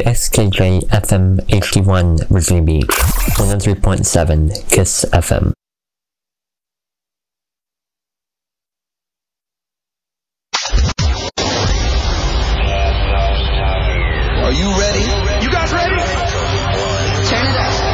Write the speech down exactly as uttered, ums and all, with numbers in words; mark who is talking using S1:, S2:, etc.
S1: K X K J F M H D one Virginia Beach, one oh three point seven KISS F M.